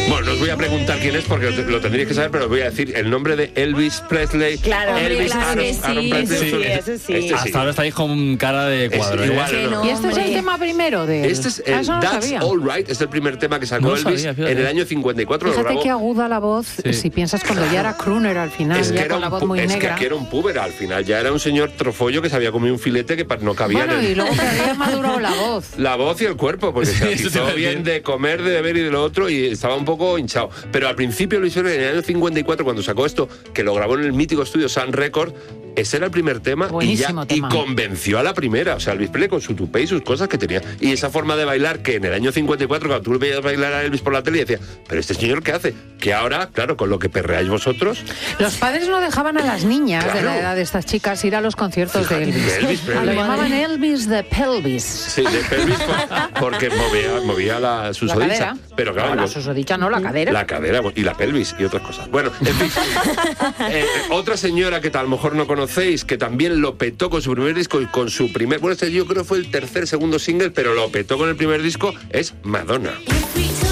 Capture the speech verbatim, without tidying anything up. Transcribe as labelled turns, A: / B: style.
A: Bueno, no os voy a preguntar quién es porque lo tendréis que saber, pero os voy a decir el nombre de Elvis Presley.
B: Claro,
A: Elvis
B: claro
A: Aaron,
B: que sí,
A: Aaron Presley.
B: sí, eso sí.
A: Este sí.
C: Hasta ahora estáis con cara de cuadro.
A: Es
C: ¿eh?
A: igual,
B: Que no,
D: Y este es el
B: hombre.
D: tema primero de él.
A: Este es
D: Ah,
A: el
D: eso no
A: That's
D: sabía.
A: All Right, es el primer tema que sacó
C: No
A: Elvis
C: sabía, fíjate.
A: en el año cincuenta y cuatro. Lo
D: Fíjate
A: grabó.
D: qué aguda la voz,
C: Sí.
D: si piensas cuando ya era crooner al final,
A: Es que,
D: ya
A: era
D: con
A: un,
D: la voz
A: pu-
D: muy
A: es que
D: negra.
A: aquí era un puber, al final ya era un señor trofollo que se había comido un filete que pa- no cabía
D: Bueno,
A: en el...
D: y luego que había madurado la voz.
A: La voz y el cuerpo, porque se
C: eso te
A: hizo
C: iba a
A: bien
C: decir.
A: de comer, de beber y de lo otro, y estaba un poco hinchado. Pero al principio lo hicieron en el año cincuenta y cuatro, cuando sacó esto, que lo grabó en el mítico estudio Sun Record. Ese era el primer tema y, ya,
D: Buenísimo
A: y
D: tema.
A: convenció a la primera. O sea, Elvis Presley con su tupé y sus cosas que tenía. Y esa forma de bailar que en el año cincuenta y cuatro, cuando tú veías bailar a Elvis por la tele, y decía, pero este señor, ¿qué hace? Que ahora, claro, con lo que perreáis vosotros...
D: Los padres no dejaban a las niñas
A: Claro.
D: de la edad de estas chicas ir a los conciertos de Elvis.
A: De Elvis Presley.
D: Lo llamaban Elvis de Pelvis.
A: Sí, de pelvis, por- porque movía, movía la susodicha.
D: La cadera.
A: Pero claro,
D: No, la
A: lo-
D: susodicha no, la cadera.
A: La cadera y la pelvis y otras cosas. Bueno, en fin. Eh, otra señora que a lo mejor no conocéis, que también lo petó con su primer disco y con su primer... Bueno, este yo creo que fue el tercer, segundo single, pero lo petó con el primer disco, es Madonna.